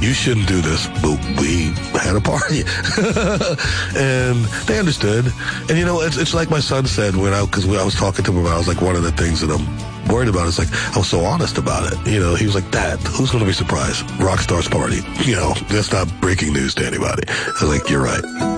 you shouldn't do this, but we had a party. And they understood. And, you know, it's like my son said because I was talking to him about, I was like, one of the things that I'm worried about is, like, I was so honest about it. You know, he was like, Dad, who's going to be surprised? Rockstar's party. You know, that's not breaking news to anybody. I was like, you're right.